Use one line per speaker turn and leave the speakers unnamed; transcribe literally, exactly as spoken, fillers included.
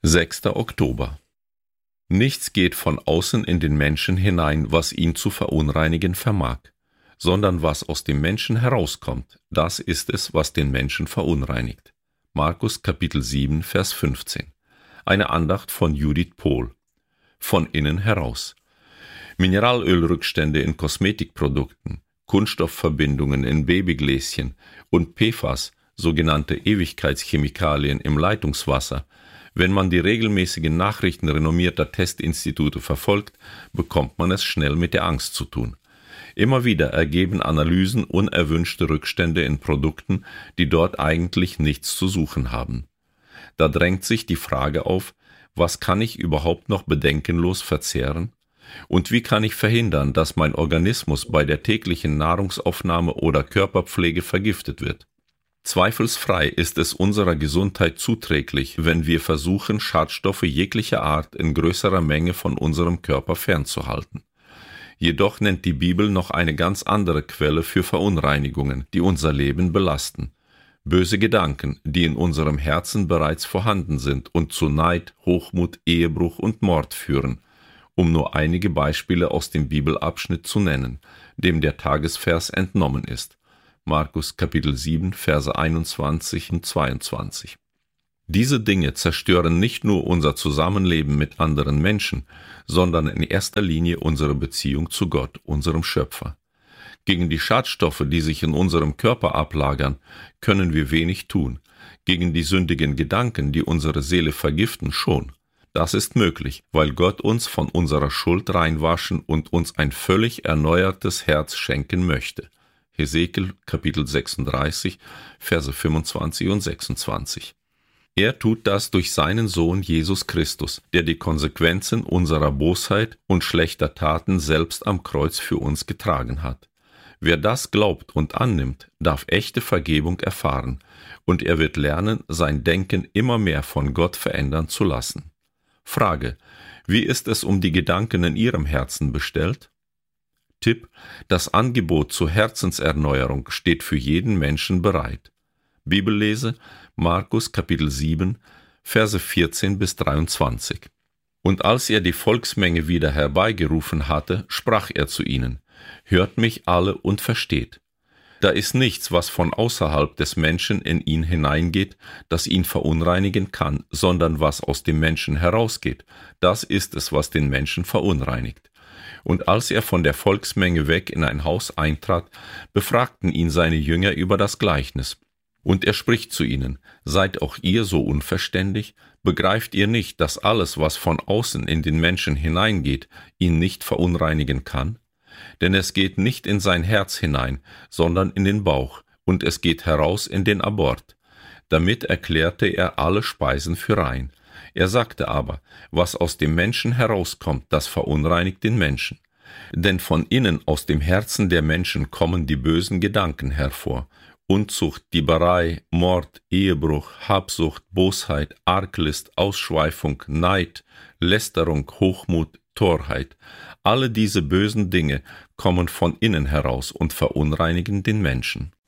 sechster Oktober. Nichts geht von außen in den Menschen hinein, was ihn zu verunreinigen vermag, sondern was aus dem Menschen herauskommt, das ist es, was den Menschen verunreinigt. Markus Kapitel sieben, Vers fünfzehn. Eine Andacht von Judith Pohl. Von innen heraus. Mineralölrückstände in Kosmetikprodukten, Kunststoffverbindungen in Babygläschen und P F A S, sogenannte Ewigkeitschemikalien im Leitungswasser. Wenn man die regelmäßigen Nachrichten renommierter Testinstitute verfolgt, bekommt man es schnell mit der Angst zu tun. Immer wieder ergeben Analysen unerwünschte Rückstände in Produkten, die dort eigentlich nichts zu suchen haben. Da drängt sich die Frage auf, was kann ich überhaupt noch bedenkenlos verzehren? Und wie kann ich verhindern, dass mein Organismus bei der täglichen Nahrungsaufnahme oder Körperpflege vergiftet wird? Zweifelsfrei ist es unserer Gesundheit zuträglich, wenn wir versuchen, Schadstoffe jeglicher Art in größerer Menge von unserem Körper fernzuhalten. Jedoch nennt die Bibel noch eine ganz andere Quelle für Verunreinigungen, die unser Leben belasten. Böse Gedanken, die in unserem Herzen bereits vorhanden sind und zu Neid, Hochmut, Ehebruch und Mord führen, um nur einige Beispiele aus dem Bibelabschnitt zu nennen, dem der Tagesvers entnommen ist. Markus Kapitel sieben, Verse einundzwanzig und zweiundzwanzig. Diese Dinge zerstören nicht nur unser Zusammenleben mit anderen Menschen, sondern in erster Linie unsere Beziehung zu Gott, unserem Schöpfer. Gegen die Schadstoffe, die sich in unserem Körper ablagern, können wir wenig tun. Gegen die sündigen Gedanken, die unsere Seele vergiften, schon. Das ist möglich, weil Gott uns von unserer Schuld reinwaschen und uns ein völlig erneuertes Herz schenken möchte. Hesekiel Kapitel sechsunddreißig, Verse fünfundzwanzig und sechsundzwanzig. Er tut das durch seinen Sohn Jesus Christus, der die Konsequenzen unserer Bosheit und schlechter Taten selbst am Kreuz für uns getragen hat. Wer das glaubt und annimmt, darf echte Vergebung erfahren, und er wird lernen, sein Denken immer mehr von Gott verändern zu lassen. Frage: Wie ist es um die Gedanken in Ihrem Herzen bestellt? Tipp: Das Angebot zur Herzenserneuerung steht für jeden Menschen bereit. Bibellese: Markus Kapitel sieben, Verse vierzehn bis dreiundzwanzig. Und als er die Volksmenge wieder herbeigerufen hatte, sprach er zu ihnen: Hört mich alle und versteht. Da ist nichts, was von außerhalb des Menschen in ihn hineingeht, das ihn verunreinigen kann, sondern was aus dem Menschen herausgeht. Das ist es, was den Menschen verunreinigt. Und als er von der Volksmenge weg in ein Haus eintrat, befragten ihn seine Jünger über das Gleichnis. Und er spricht zu ihnen: Seid auch ihr so unverständig? Begreift ihr nicht, dass alles, was von außen in den Menschen hineingeht, ihn nicht verunreinigen kann? Denn es geht nicht in sein Herz hinein, sondern in den Bauch, und es geht heraus in den Abort. Damit erklärte er alle Speisen für rein. Er sagte aber: Was aus dem Menschen herauskommt, das verunreinigt den Menschen. Denn von innen aus dem Herzen der Menschen kommen die bösen Gedanken hervor: Unzucht, Dieberei, Mord, Ehebruch, Habsucht, Bosheit, Arglist, Ausschweifung, Neid, Lästerung, Hochmut, Torheit. Alle diese bösen Dinge kommen von innen heraus und verunreinigen den Menschen.